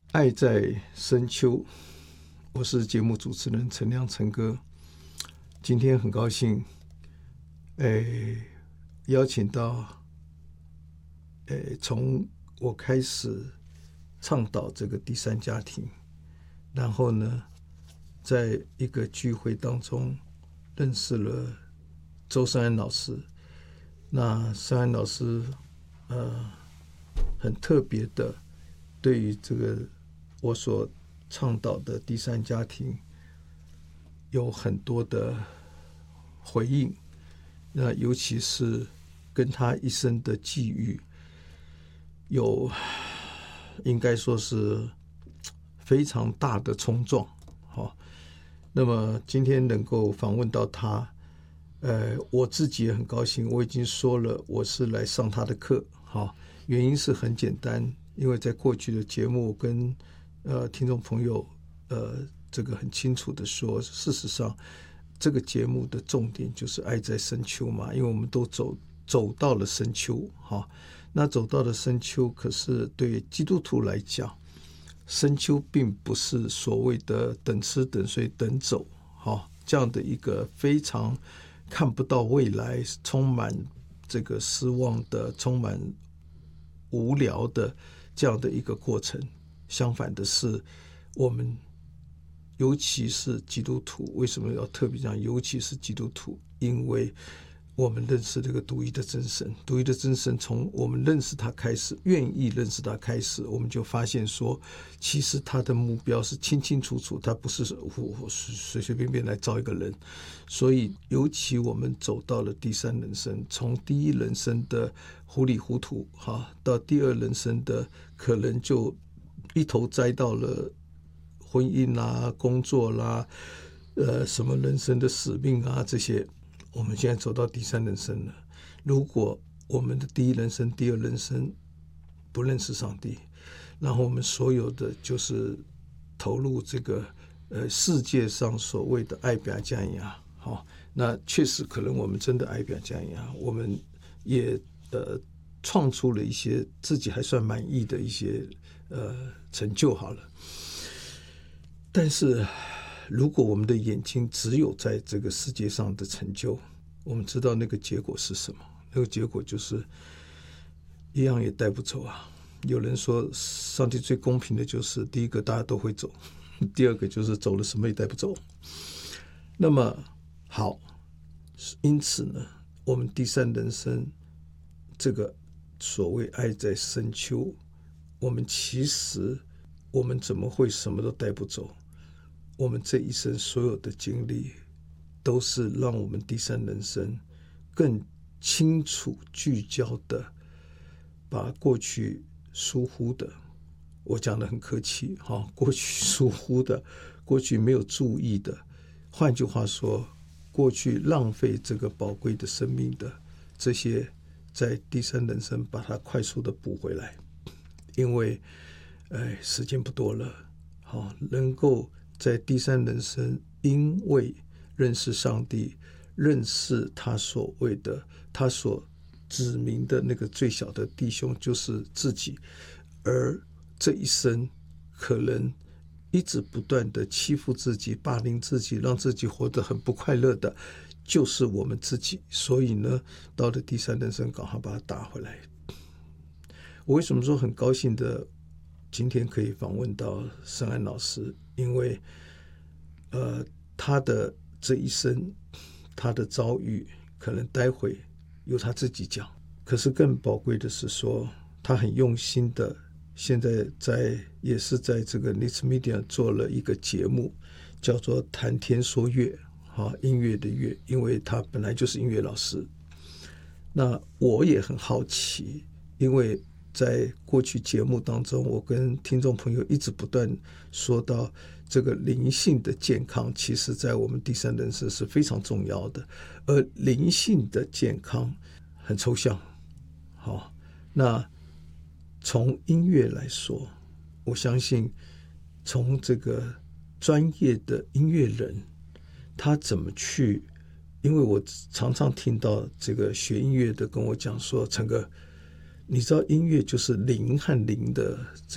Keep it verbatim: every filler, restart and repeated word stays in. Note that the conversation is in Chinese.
爱在深秋，我是节目主持人陈亮陈哥。今天很高兴，诶，邀请到，诶，从我开始倡导这个第三家庭，然后呢，在一个聚会当中认识了周山安老师。那山安老师，呃，很特别的，对于这个我所倡导的第三家庭有很多的回应，那尤其是跟他一生的际遇有应该说是非常大的冲撞。好，那么今天能够访问到他，呃，我自己也很高兴。我已经说了，我是来上他的课。好，原因是很简单，因为在过去的节目跟呃听众朋友呃这个很清楚的说，事实上这个节目的重点就是爱在深秋嘛，因为我们都走走到了深秋。好，那走到了深秋，可是对基督徒来讲，深秋并不是所谓的等吃等睡等走，好，这样的一个非常看不到未来，充满这个失望的，充满无聊的这样的一个过程。相反的是，我们尤其是基督徒，为什么要特别讲尤其是基督徒？因为我们认识这个独一的真神，独一的真神从我们认识他开始，愿意认识他开始，我们就发现说，其实他的目标是清清楚楚，他不是随随便便来造一个人。所以尤其我们走到了第三人生，从第一人生的糊里糊涂哈，到第二人生的可能就一头栽到了婚姻啦、工作啦、呃什么人生的使命啊这些。我们现在走到第三人生了，如果我们的第一人生、第二人生不认识上帝，然后我们所有的就是投入这个呃世界上所谓的爱表降压，好，那确实可能我们真的爱表降压，我们也呃创出了一些自己还算满意的一些呃成就好了，但是如果我们的眼睛只有在这个世界上的成就，我们知道那个结果是什么？那个结果就是一样也带不走啊。有人说，上帝最公平的就是：第一个大家都会走，第二个就是走了什么也带不走。那么好，因此呢，我们第三人生这个所谓爱在深秋，我们其实我们怎么会什么都带不走？我们这一生所有的经历，都是让我们第三人生更清楚聚焦的，把过去疏忽的，我讲的很客气，过去疏忽的，过去没有注意的，换句话说，过去浪费这个宝贵的生命的这些，在第三人生把它快速的补回来。因为哎，时间不多了，好，能够在第三人生，因为认识上帝，认识他所谓的他所指明的那个最小的弟兄就是自己，而这一生可能一直不断的欺负自己、霸凌自己，让自己活得很不快乐的，就是我们自己。所以呢，到了第三人生，赶快把它打回来。我为什么说很高兴的今天可以访问到盛安老师？因为呃，他的这一生，他的遭遇，可能待会由他自己讲。可是更宝贵的是说，他很用心的，现在在也是在这个 News Media 做了一个节目，叫做谈天说乐，啊，音乐的乐，因为他本来就是音乐老师。那我也很好奇，因为在过去节目当中，我跟听众朋友一直不断说到这个灵性的健康，其实在我们第三人生是非常重要的。而灵性的健康很抽象，好，那从音乐来说，我相信从这个专业的音乐人，他怎么去，因为我常常听到这个学音乐的跟我讲说，陈哥，你知道音乐就是灵和灵的